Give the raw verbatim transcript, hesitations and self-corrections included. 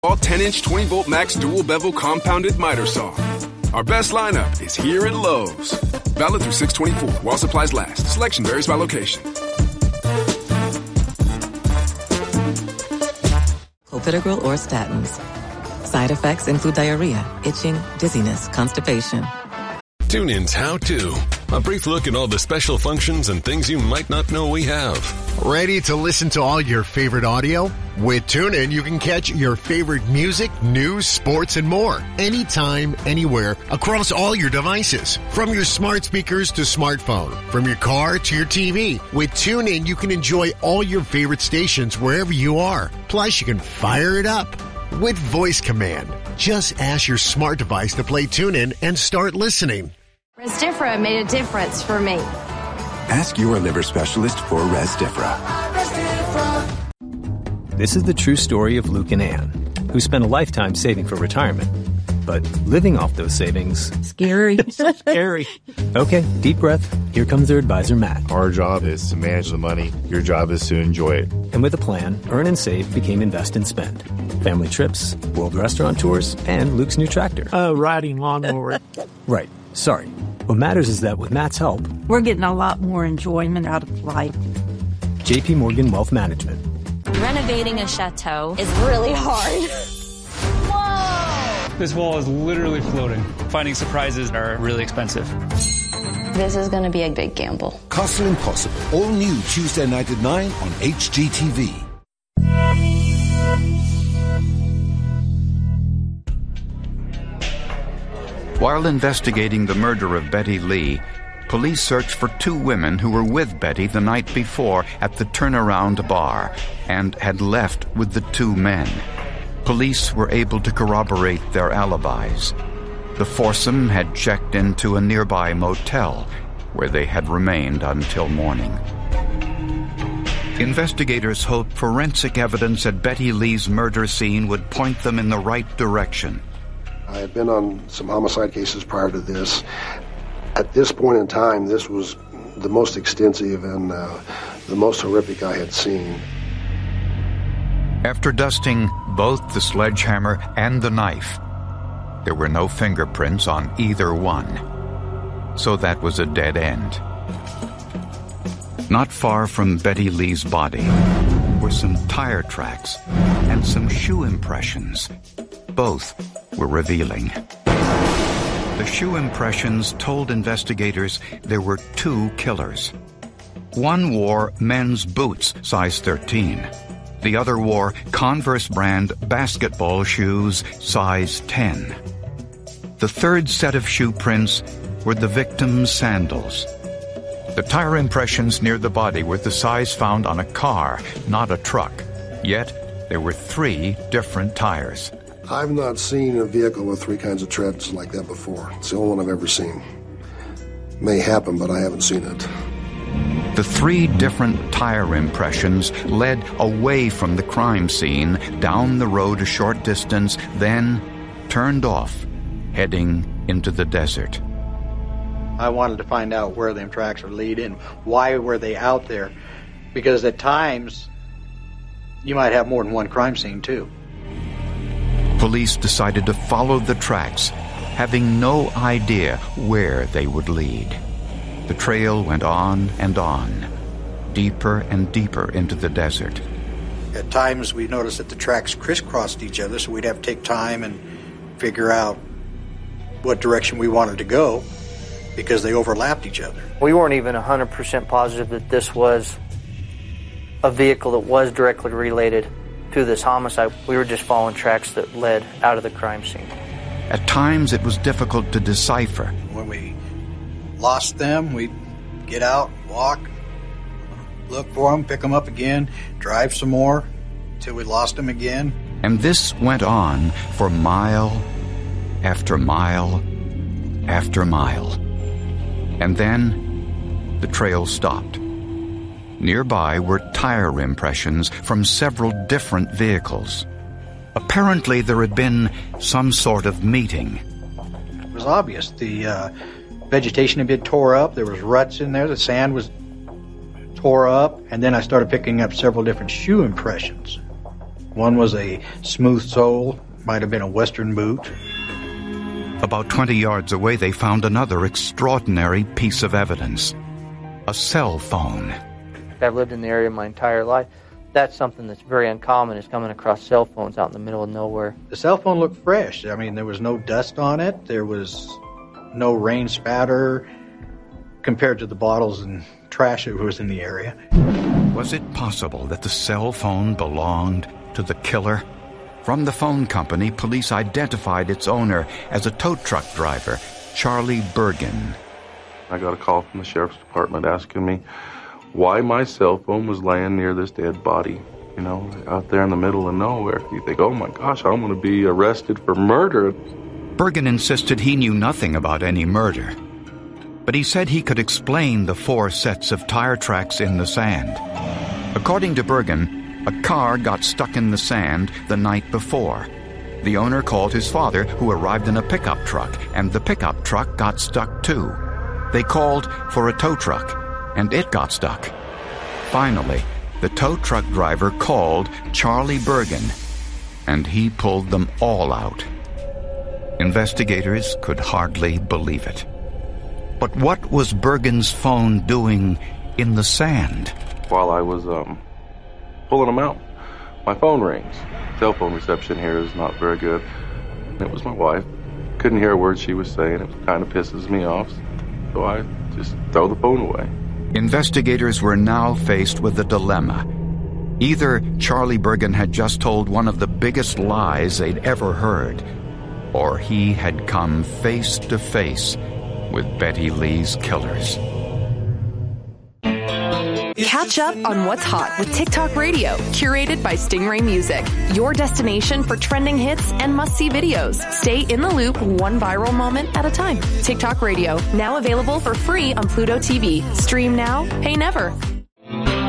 All ten-inch twenty-volt max dual bevel compounded miter saw. Our best lineup is here at Lowe's. Valid through six twenty-four while supplies last. Selection varies by location. Clopidogrel or statins. Side effects include diarrhea, itching, dizziness, constipation. TuneIn's How To. A brief look at all the special functions and things you might not know we have. Ready to listen to all your favorite audio? With TuneIn, you can catch your favorite music, news, sports, and more. Anytime, anywhere, across all your devices. From your smart speakers to smartphone. From your car to your T V. With TuneIn, you can enjoy all your favorite stations wherever you are. Plus, you can fire it up with voice command. Just ask your smart device to play TuneIn and start listening. Resdifra made a difference for me. Ask your liver specialist for Resdifra. This is the true story of Luke and Ann, who spent a lifetime saving for retirement. But living off those savings... Scary. so scary. Okay, deep breath. Here comes their advisor, Matt. Our job is to manage the money. Your job is to enjoy it. And with a plan, Earn and Save became Invest and Spend. Family trips, world restaurant tours, and Luke's new tractor. Oh, uh, riding lawnmower. Right. Sorry. What matters is that with Matt's help... We're getting a lot more enjoyment out of life. J P Morgan Wealth Management. Renovating a chateau is really hard. Whoa! This wall is literally floating. Finding surprises are really expensive. This is going to be a big gamble. Castle Impossible. All new Tuesday night at nine on H G T V. While investigating the murder of Betty Lee, police searched for two women who were with Betty the night before at the Turnaround Bar and had left with the two men. Police were able to corroborate their alibis. The foursome had checked into a nearby motel where they had remained until morning. Investigators hoped forensic evidence at Betty Lee's murder scene would point them in the right direction. I had been on some homicide cases prior to this. At this point in time, this was the most extensive and uh, the most horrific I had seen. After dusting both the sledgehammer and the knife, there were no fingerprints on either one. So that was a dead end. Not far from Betty Lee's body were some tire tracks and some shoe impressions. Both were revealing. The shoe impressions told investigators there were two killers. One wore men's boots, size thirteen. The other wore Converse brand basketball shoes, size ten. The third set of shoe prints were the victim's sandals. The tire impressions near the body were the size found on a car, not a truck. Yet, there were three different tires. I've not seen a vehicle with three kinds of treads like that before. It's the only one I've ever seen. May happen, but I haven't seen it. The three different tire impressions led away from the crime scene, down the road a short distance, then turned off, heading into the desert. I wanted to find out where them tracks were leading, why were they out there, because at times you might have more than one crime scene too. Police decided to follow the tracks, having no idea where they would lead. The trail went on and on, deeper and deeper into the desert. At times we noticed that the tracks crisscrossed each other, so we'd have to take time and figure out what direction we wanted to go because they overlapped each other. We weren't even one hundred percent positive that this was a vehicle that was directly related to this homicide. We were just following tracks that led out of the crime scene. At times it was difficult to decipher. When we lost them, we'd get out, walk, look for them, pick them up again, drive some more till we lost them again. And this went on for mile after mile after mile. And then the trail stopped. Nearby were tire impressions from several different vehicles. Apparently there had been some sort of meeting. It was obvious. The uh, vegetation had been tore up. There was ruts in there. The sand was tore up. And then I started picking up several different shoe impressions. One was a smooth sole, might have been a Western boot. About twenty yards away, they found another extraordinary piece of evidence. A cell phone. I've lived in the area my entire life. That's something that's very uncommon, is coming across cell phones out in the middle of nowhere. The cell phone looked fresh. I mean, there was no dust on it. There was no rain spatter compared to the bottles and trash that was in the area. Was it possible that the cell phone belonged to the killer? From the phone company, police identified its owner as a tow truck driver, Charlie Bergen. I got a call from the sheriff's department asking me why my cell phone was laying near this dead body, you know, out there in the middle of nowhere. You think, oh my gosh, I'm going to be arrested for murder. Bergen insisted he knew nothing about any murder, but he said he could explain the four sets of tire tracks in the sand. According to Bergen, a car got stuck in the sand the night before. The owner called his father, who arrived in a pickup truck, and the pickup truck got stuck too. They called for a tow truck, and it got stuck. Finally, the tow truck driver called Charlie Bergen, and he pulled them all out. Investigators could hardly believe it. But what was Bergen's phone doing in the sand? While I was um, pulling them out, my phone rings. Cell phone reception here is not very good. It was my wife. Couldn't hear a word she was saying. It kind of pisses me off. So I just throw the phone away. Investigators were now faced with a dilemma. Either Charlie Bergen had just told one of the biggest lies they'd ever heard, or he had come face to face with Betty Lee's killers. Catch up on what's hot with TikTok Radio, curated by Stingray Music. Your destination for trending hits and must-see videos. Stay in the loop, one viral moment at a time. TikTok Radio, now available for free on Pluto T V. Stream now, pay never.